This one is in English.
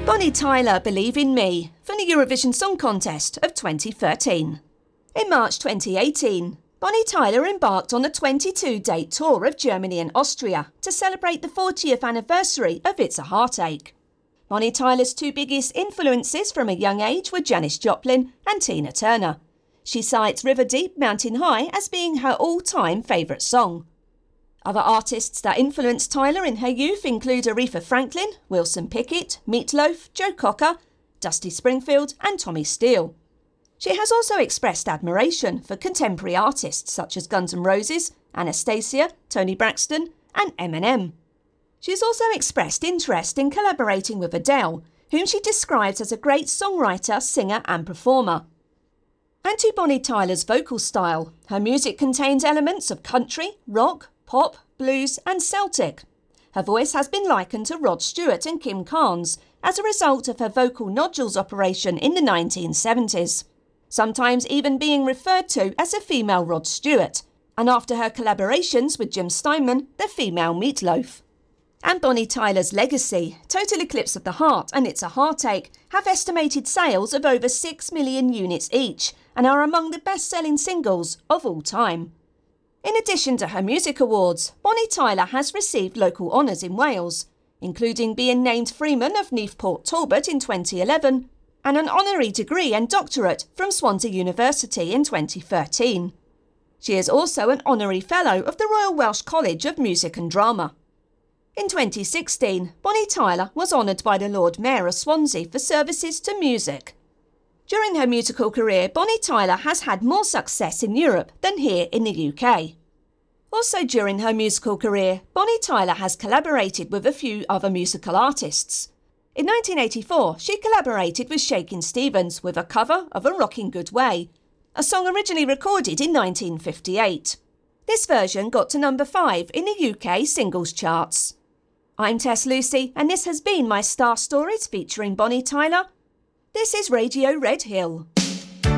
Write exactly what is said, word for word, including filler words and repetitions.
Bonnie Tyler, Believe in Me, from the Eurovision Song Contest of twenty thirteen. In March twenty eighteen, Bonnie Tyler embarked on a twenty-two date tour of Germany and Austria to celebrate the fortieth anniversary of It's a Heartache. Bonnie Tyler's two biggest influences from a young age were Janis Joplin and Tina Turner. She cites River Deep, Mountain High as being her all-time favourite song. Other artists that influenced Tyler in her youth include Aretha Franklin, Wilson Pickett, Meat Loaf, Joe Cocker, Dusty Springfield and Tommy Steele. She has also expressed admiration for contemporary artists such as Guns N' Roses, Anastacia, Toni Braxton and Eminem. She has also expressed interest in collaborating with Adele, whom she describes as a great songwriter, singer and performer. And to Bonnie Tyler's vocal style, her music contains elements of country, rock, pop, blues and Celtic. Her voice has been likened to Rod Stewart and Kim Carnes as a result of her vocal nodules operation in the nineteen seventies, sometimes even being referred to as a female Rod Stewart, and after her collaborations with Jim Steinman, the female Meat Loaf. And Bonnie Tyler's legacy, Total Eclipse of the Heart and It's a Heartache, have estimated sales of over six million units each and are among the best-selling singles of all time. In addition to her music awards, Bonnie Tyler has received local honours in Wales, including being named Freeman of Neath Port Talbot in twenty eleven and an honorary degree and doctorate from Swansea University in twenty thirteen. She is also an honorary fellow of the Royal Welsh College of Music and Drama. In twenty sixteen, Bonnie Tyler was honoured by the Lord Mayor of Swansea for services to music. During her musical career, Bonnie Tyler has had more success in Europe than here in the U K. Also during her musical career, Bonnie Tyler has collaborated with a few other musical artists. In nineteen eighty-four, she collaborated with Shakin' Stevens with a cover of A Rockin' Good Way, a song originally recorded in nineteen fifty-eight. This version got to number five in the U K singles charts. I'm Tess Lucy, and this has been my Star Stories featuring Bonnie Tyler. This is Radio Red Hill.